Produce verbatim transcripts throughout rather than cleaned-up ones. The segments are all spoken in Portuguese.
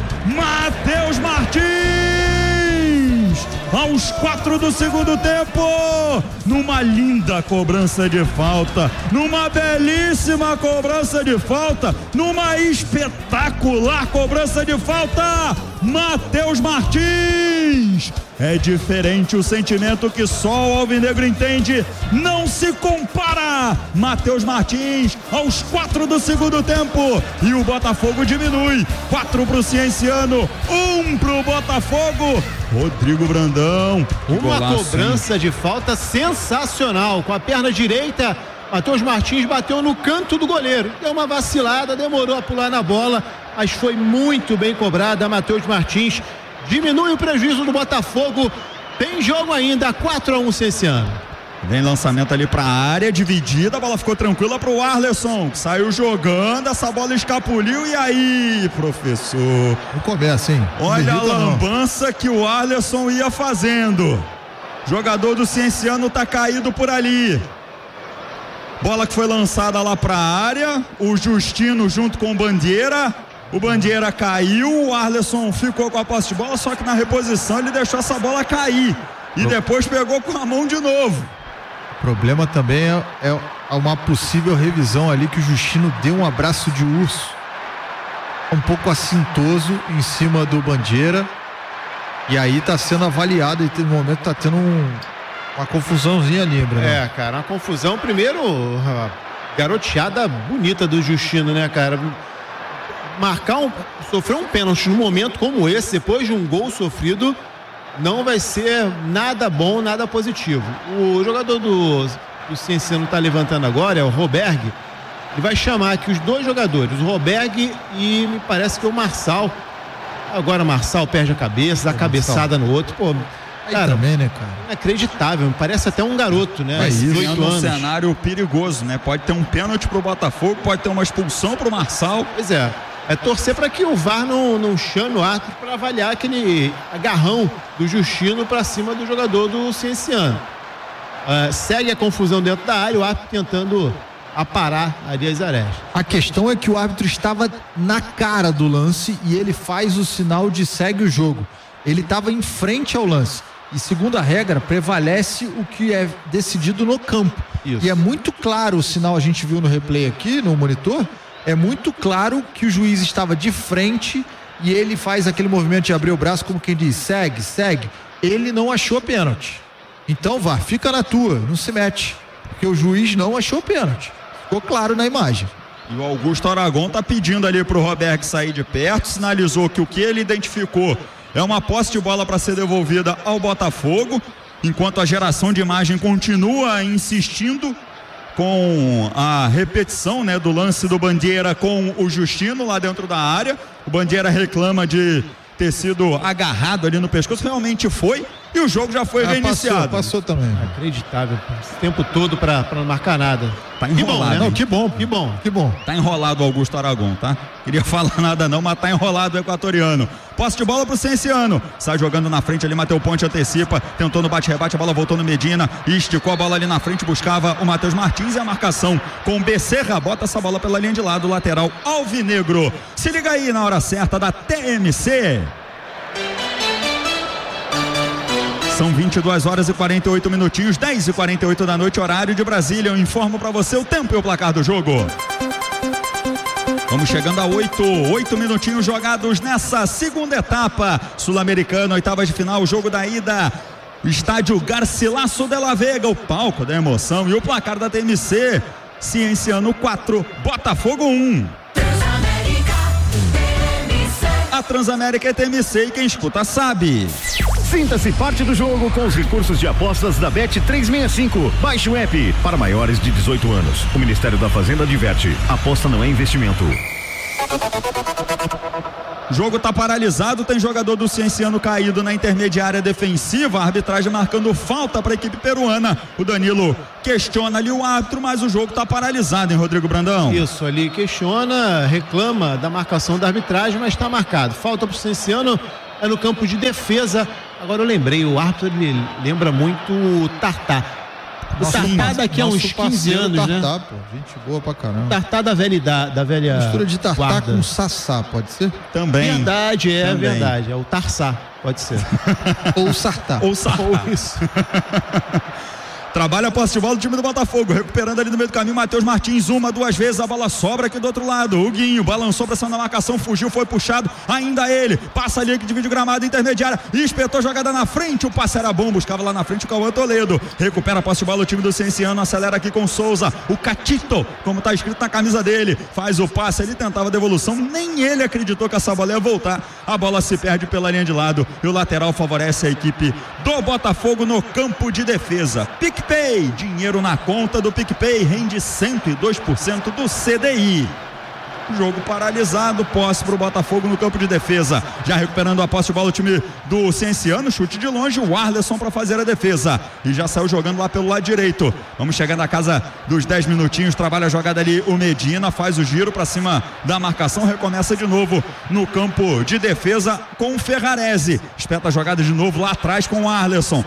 Matheus Martins! Aos quatro do segundo tempo, numa linda cobrança de falta, numa belíssima cobrança de falta, numa espetacular cobrança de falta, Matheus Martins. É diferente o sentimento que só o alvinegro entende, não se compara. Matheus Martins aos quatro do segundo tempo e o Botafogo diminui, quatro pro Cienciano, um pro Botafogo. Rodrigo Brandão, uma cobrança de falta sensacional, com a perna direita, Matheus Martins bateu no canto do goleiro, deu uma vacilada, demorou a pular na bola, mas foi muito bem cobrada. Matheus Martins diminui o prejuízo do Botafogo, tem jogo ainda, quatro a um Cienciano. Vem lançamento ali pra área, dividida, a bola ficou tranquila pro Arleson, que saiu jogando, essa bola escapuliu, e aí, professor? Não começa, hein? Olha a lambança que o Arleson ia fazendo. Jogador do Cienciano tá caído por ali. Bola que foi lançada lá pra área, o Justino junto com o Bandeira. O Bandeira caiu, o Arleson ficou com a posse de bola, só que na reposição ele deixou essa bola cair. E depois pegou com a mão de novo. O problema também é, é uma possível revisão ali, que o Justino deu um abraço de urso um pouco assintoso em cima do Bandeira, e aí tá sendo avaliado, e no momento tá tendo um, uma confusãozinha ali, Bruno. É, cara, uma confusão. Primeiro, a garoteada bonita do Justino, né, cara? Marcar um, sofrer um pênalti num momento como esse, depois de um gol sofrido, não vai ser nada bom, nada positivo. O jogador do, do Cienciano está levantando agora, é o Roberg. Ele vai chamar aqui os dois jogadores, o Roberg e me parece que o Marçal. Agora o Marçal perde a cabeça, dá a cabeçada no outro. Pô, cara, também, né, cara? Inacreditável, parece até um garoto, né? É isso, dezoito anos. Um cenário perigoso, né? Pode ter um pênalti pro Botafogo, pode ter uma expulsão pro Marçal. Pois é. É torcer para que o V A R não, não chame o árbitro para avaliar aquele agarrão do Justino para cima do jogador do Cienciano. Uh, segue a confusão dentro da área, o árbitro tentando aparar Arias Arés. A questão é que o árbitro estava na cara do lance e ele faz o sinal de segue o jogo. Ele estava em frente ao lance. E segundo a regra, prevalece o que é decidido no campo. Isso. E é muito claro o sinal, a gente viu no replay aqui, no monitor. É muito claro que o juiz estava de frente e ele faz aquele movimento de abrir o braço, como quem diz, segue, segue. Ele não achou pênalti. Então, vá, fica na tua, não se mete. Porque o juiz não achou pênalti. Ficou claro na imagem. E o Augusto Aragon tá pedindo ali pro Roberto sair de perto, sinalizou que o que ele identificou é uma posse de bola para ser devolvida ao Botafogo, enquanto a geração de imagem continua insistindo com a repetição, né, do lance do Bandeira com o Justino lá dentro da área. O Bandeira reclama de ter sido agarrado ali no pescoço, realmente foi, e o jogo já foi ah, reiniciado. Passou, passou também. Inacreditável, esse tempo todo pra, pra não marcar nada. Tá enrolado. Que bom, né? Não, que bom, que bom, que bom. Tá enrolado o Augusto Aragon, tá? Queria falar nada não, mas tá enrolado o equatoriano. Posse de bola pro Cienciano. Sai jogando na frente ali, Matheus Ponte antecipa, tentou no bate-rebate, a bola voltou no Medina, esticou a bola ali na frente, buscava o Matheus Martins, e a marcação com Becerra, bota essa bola pela linha de lado, lateral alvinegro. Se liga aí na hora certa da T M C. São vinte e duas horas e quarenta e oito minutinhos, dez e quarenta e oito da noite, horário de Brasília. Eu informo para você o tempo e o placar do jogo. Vamos chegando a oito, oito minutinhos jogados nessa segunda etapa sul-americana, oitavas de final, o jogo da ida. Estádio Garcilaso de la Vega, o palco da emoção, e o placar da T M C. Cienciano quatro, Botafogo um. A Transamérica é T M C e quem escuta sabe. Sinta-se parte do jogo com os recursos de apostas da Bet trezentos e sessenta e cinco. Baixe o app para maiores de dezoito anos. O Ministério da Fazenda adverte: aposta não é investimento. O jogo tá paralisado, tem jogador do Cienciano caído na intermediária defensiva, a arbitragem marcando falta para a equipe peruana. O Danilo questiona ali o árbitro, mas o jogo tá paralisado, hein, Rodrigo Brandão? Isso, ali questiona, reclama da marcação da arbitragem, mas está marcado. Falta pro Cienciano, é no campo de defesa. Agora eu lembrei, o árbitro ele lembra muito o Tartá. O Tartar daqui a uns quinze anos, Tartar, né? Pô, gente boa pra caramba. Tartar da velha, da, da velha Mistura de Tartar guarda. com Sassá, pode ser? Também. Verdade, é Também. verdade. É o Tarsá, pode ser. Ou Sartá. Ou Sartá. Ou isso. Trabalha a posse de bola do time do Botafogo, recuperando ali no meio do caminho, Matheus Martins, uma, duas vezes, a bola sobra aqui do outro lado, o Guinho, balançou pressão na marcação, fugiu, foi puxado, ainda ele, passa ali que divide o gramado, intermediária, espetou jogada na frente, o passe era bom, buscava lá na frente o Cauã Toledo, recupera a posse de bola o time do Cienciano, acelera aqui com o Souza, o Catito, como tá escrito na camisa dele, faz o passe, ele tentava a devolução, nem ele acreditou que essa bola ia voltar, a bola se perde pela linha de lado, e o lateral favorece a equipe do Botafogo no campo de defesa. PicPay, dinheiro na conta do PicPay, rende cento e dois por cento do C D I. Jogo paralisado, posse para o Botafogo no campo de defesa. Já recuperando a posse de bola o time do Cienciano, chute de longe, o Arleson para fazer a defesa. E já saiu jogando lá pelo lado direito. Vamos chegar na casa dos dez minutinhos, trabalha a jogada ali o Medina, faz o giro para cima da marcação, recomeça de novo no campo de defesa com o Ferrarese. Espeta a jogada de novo lá atrás com o Arleson.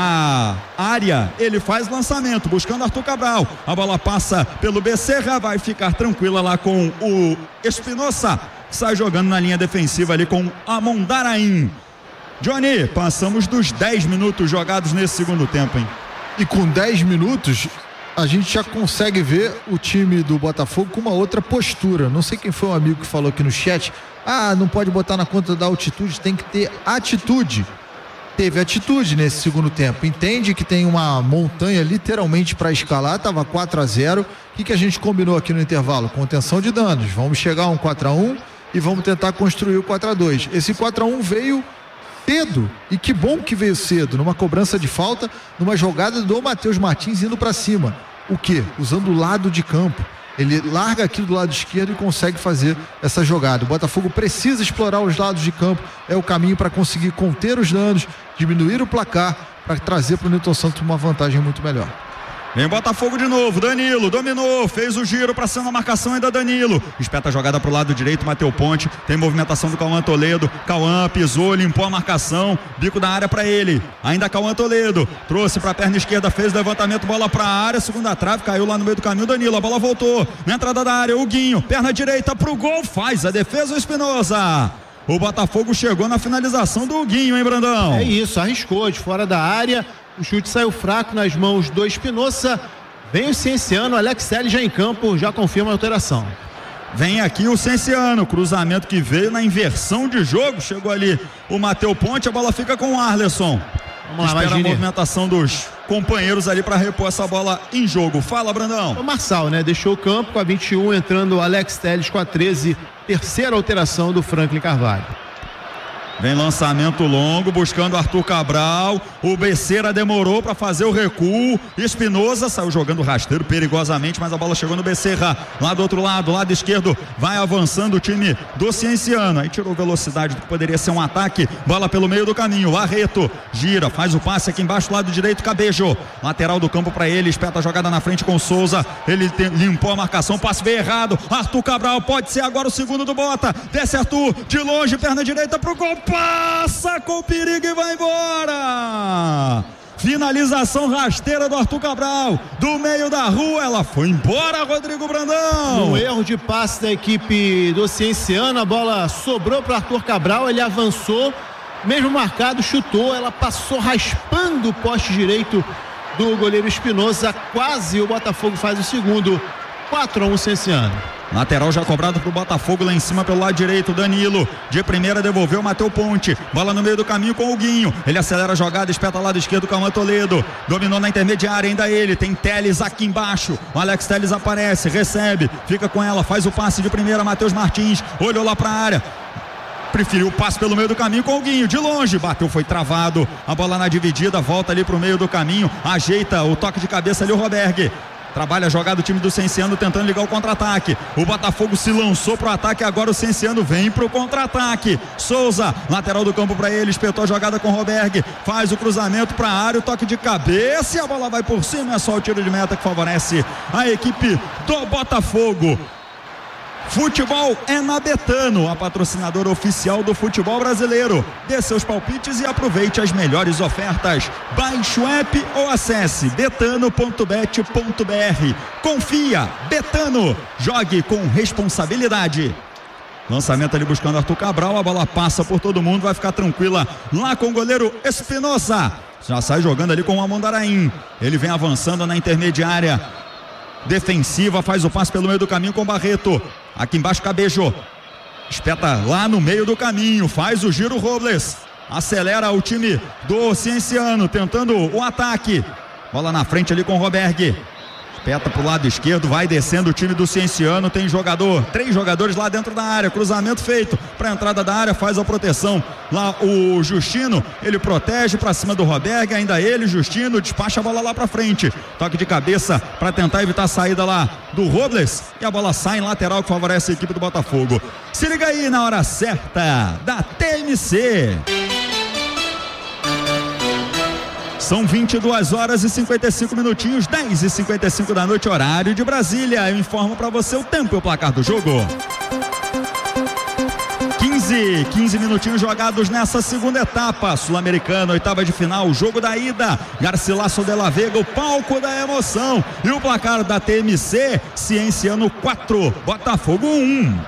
Na área, ele faz lançamento, buscando Arthur Cabral. A bola passa pelo Becerra, vai ficar tranquila lá com o Espinosa, sai jogando na linha defensiva ali com Amondarain. Johnny, passamos dos dez minutos jogados nesse segundo tempo, hein? E com dez minutos a gente já consegue ver o time do Botafogo com uma outra postura. Não sei quem foi um amigo que falou aqui no chat, ah, não pode botar na conta da altitude, tem que ter atitude. Teve atitude nesse segundo tempo, entende que tem uma montanha literalmente para escalar, estava quatro a zero. O que, que a gente combinou aqui no intervalo? Contenção de danos, vamos chegar a um quatro a um e vamos tentar construir o quatro a dois. Esse quatro a um veio cedo, e que bom que veio cedo, numa cobrança de falta, numa jogada do Matheus Martins indo para cima. O quê? Usando o lado de campo. Ele larga aqui do lado esquerdo e consegue fazer essa jogada. O Botafogo precisa explorar os lados de campo, é o caminho para conseguir conter os danos, diminuir o placar, para trazer para o Newton Santos uma vantagem muito melhor. Vem Botafogo de novo, Danilo dominou, fez o giro pra cima da marcação, ainda Danilo, espeta a jogada pro lado direito, Mateu Ponte, tem movimentação do Cauã Toledo, Cauã pisou, limpou a marcação, bico da área pra ele, ainda Cauã Toledo, trouxe pra perna esquerda, fez o levantamento, bola pra área, segunda trave, caiu lá no meio do caminho, Danilo, a bola voltou, na entrada da área, o Guinho, perna direita pro gol, faz a defesa, o Espinosa. O Botafogo chegou na finalização do Guinho, hein, Brandão? É isso, arriscou de fora da área. O chute saiu fraco nas mãos do Espinosa. Vem o Cienciano, Alex Telles já em campo, já confirma a alteração. Vem aqui o Cienciano, cruzamento que veio na inversão de jogo. Chegou ali o Mateu Ponte, a bola fica com o Arleson. Vamos lá, espera imagine. a movimentação dos companheiros ali para repor essa bola em jogo. Fala, Brandão. O Marçal, né? Deixou o campo com a vinte e um, entrando o Alex Telles com a treze. Terceira alteração do Franklin Carvalho. Vem lançamento longo, buscando Arthur Cabral. O Becerra demorou para fazer o recuo. Espinosa saiu jogando rasteiro perigosamente, mas a bola chegou no Becerra. Lá do outro lado, lado esquerdo, vai avançando o time do Cienciano. Aí tirou velocidade do que poderia ser um ataque. Bola pelo meio do caminho. Arreto gira, faz o passe aqui embaixo, lado direito, Cabejo. Lateral do campo para ele, espeta a jogada na frente com o Souza. Ele tem, limpou a marcação, passe veio errado. Arthur Cabral pode ser agora o segundo do Bota. Desce Arthur de longe, perna direita pro gol. Passa com perigo e vai embora. Finalização rasteira do Arthur Cabral, do meio da rua, ela foi embora, Rodrigo Brandão. No erro de passe da equipe do Cienciano, a bola sobrou para Arthur Cabral, ele avançou, mesmo marcado, chutou, ela passou raspando o poste direito do goleiro Espinosa, quase o Botafogo faz o segundo. quatro a um Cienciano. Lateral já cobrado pro Botafogo lá em cima pelo lado direito, Danilo de primeira devolveu, Mateu Ponte, bola no meio do caminho com o Guinho, ele acelera a jogada, espeta lado esquerdo, Cauã Toledo, dominou na intermediária, ainda ele, tem Telles aqui embaixo, o Alex Telles aparece, recebe, fica com ela, faz o passe de primeira, Matheus Martins, olhou lá pra área, preferiu o passe pelo meio do caminho com o Guinho, de longe, bateu, foi travado, a bola na dividida, volta ali pro meio do caminho, ajeita o toque de cabeça ali o Roberg. Trabalha a jogada do time do Cienciano tentando ligar o contra-ataque. O Botafogo se lançou pro ataque, agora o Cienciano vem pro contra-ataque. Souza, lateral do campo para ele, espetou a jogada com o Roberg, faz o cruzamento para a área, o toque de cabeça e a bola vai por cima, é só o tiro de meta que favorece a equipe do Botafogo. Futebol é na Betano, a patrocinadora oficial do futebol brasileiro. Dê seus palpites e aproveite as melhores ofertas. Baixe o app ou acesse betano ponto bet ponto br. Confia, Betano. Jogue com responsabilidade. Lançamento ali buscando Arthur Cabral, a bola passa por todo mundo, vai ficar tranquila lá com o goleiro Espinosa. Já sai jogando ali com o Amondaraim. Ele vem avançando na intermediária defensiva, faz o passe pelo meio do caminho com o Barreto. Aqui embaixo Cabejo. Espeta lá no meio do caminho, faz o giro Robles. Acelera o time do Cienciano, tentando o ataque. Bola na frente ali com o Roberg. Espeta pro lado esquerdo, vai descendo o time do Cienciano. Tem jogador, três jogadores lá dentro da área. Cruzamento feito para a entrada da área, faz a proteção. Lá o Justino, ele protege para cima do Roberg. Ainda ele, Justino, despacha a bola lá para frente. Toque de cabeça para tentar evitar a saída lá do Robles. E a bola sai em lateral, que favorece a equipe do Botafogo. Se liga aí na hora certa da T M C. São vinte e duas horas e cinquenta e cinco minutinhos, dez e cinquenta e cinco da noite, horário de Brasília. Eu informo para você o tempo e o placar do jogo. quinze, quinze minutinhos jogados nessa segunda etapa. Sul-Americana, oitava de final, jogo da ida. Garcilaso de la Vega, o palco da emoção. E o placar da T M C, Cienciano quatro, Botafogo um.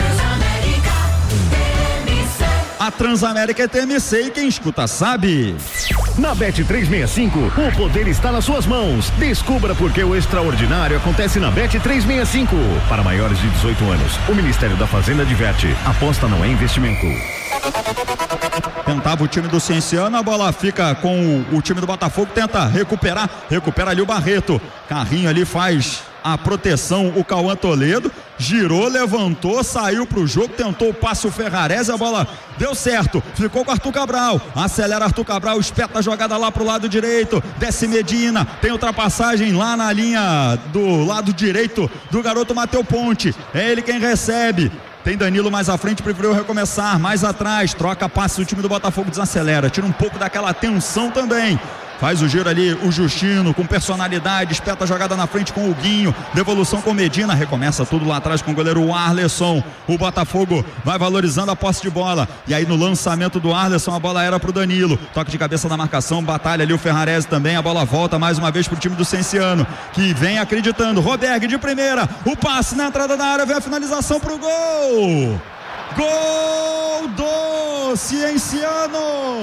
A Transamérica é T M C e quem escuta sabe. Na Bet trezentos e sessenta e cinco, o poder está nas suas mãos. Descubra por que o extraordinário acontece na Bet trezentos e sessenta e cinco. Para maiores de dezoito anos, o Ministério da Fazenda adverte: aposta não é investimento. Tentava o time do Cienciano, a bola fica com o, o time do Botafogo, tenta recuperar, recupera ali o Barreto. Carrinho ali faz a proteção, o Cauã Toledo, girou, levantou, saiu pro jogo, tentou o passe o Ferrarese, a bola deu certo, ficou com Arthur Cabral, acelera Arthur Cabral, espeta a jogada lá pro lado direito, desce Medina, tem ultrapassagem lá na linha do lado direito do garoto Mateu Ponte, é ele quem recebe. Tem Danilo mais à frente, preferiu recomeçar, mais atrás, troca passe, o time do Botafogo desacelera, tira um pouco daquela tensão também. Faz o giro ali, o Justino, com personalidade, espeta a jogada na frente com o Guinho, devolução com Medina, recomeça tudo lá atrás com o goleiro Arleson. O Botafogo vai valorizando a posse de bola, e aí no lançamento do Arleson, a bola era pro Danilo, toque de cabeça na marcação, batalha ali o Ferrarese também, a bola volta mais uma vez pro time do Cienciano, que vem acreditando. Roberg de primeira, o passe na entrada da área, vem a finalização pro gol! Gol do Cienciano!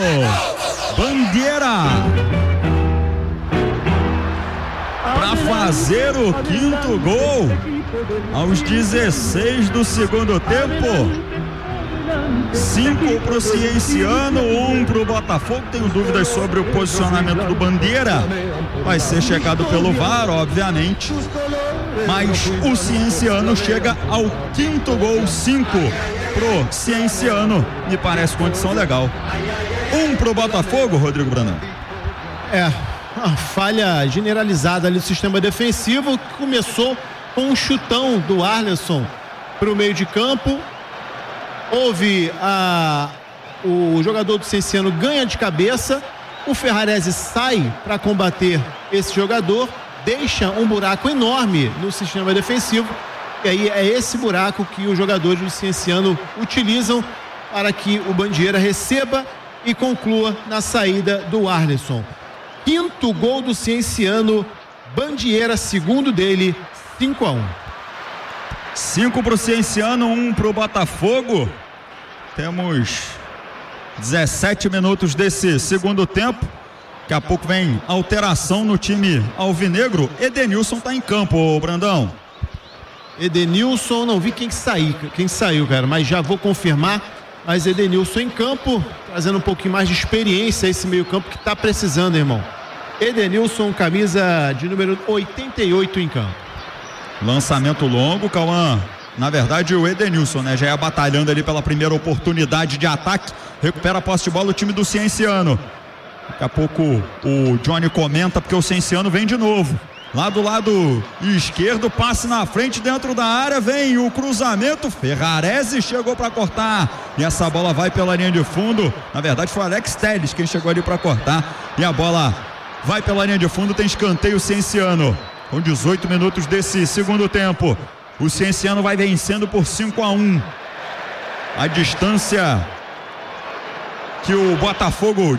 Bandeira! Para fazer o quinto gol aos dezesseis do segundo tempo. Cinco para o Cienciano, um para o Botafogo. Tenho dúvidas sobre o posicionamento do Bandeira. Vai ser checado pelo V A R, obviamente. Mas o Cienciano chega ao quinto gol, cinco pro Cienciano. Me parece condição legal. Um pro Botafogo, Rodrigo Brandão. É, uma falha generalizada ali do sistema defensivo, que começou com um chutão do Arleson pro meio de campo. Houve a, o jogador do Cienciano ganha de cabeça, o Ferrarese sai para combater esse jogador, deixa um buraco enorme no sistema defensivo, e aí é esse buraco que os jogadores do Cienciano utilizam para que o Bandeira receba e conclua na saída do Arleson. Quinto gol do Cienciano, Bandeira, segundo dele, cinco a um. cinco para o Cienciano, um para o Botafogo. Temos dezessete minutos desse segundo tempo. Daqui a pouco vem alteração no time alvinegro. Edenilson está em campo, Brandão. Edenilson, não vi quem saiu, quem saiu, cara, mas já vou confirmar. Mas Edenilson em campo, trazendo um pouquinho mais de experiência a esse meio campo que está precisando, irmão. Edenilson, camisa de número oitenta e oito em campo. Lançamento longo, Cauã. Na verdade, o Edenilson, né? Já ia batalhando ali pela primeira oportunidade de ataque. Recupera a posse de bola o time do Cienciano. Daqui a pouco o Johnny comenta, porque o Cienciano vem de novo. Lá do lado esquerdo, passe na frente dentro da área, vem o cruzamento, Ferrarese chegou para cortar e essa bola vai pela linha de fundo. Na verdade foi o Alex Telles quem chegou ali para cortar e a bola vai pela linha de fundo. Tem escanteio Cienciano com dezoito minutos desse segundo tempo. O Cienciano vai vencendo por cinco a um. A distância que o Botafogo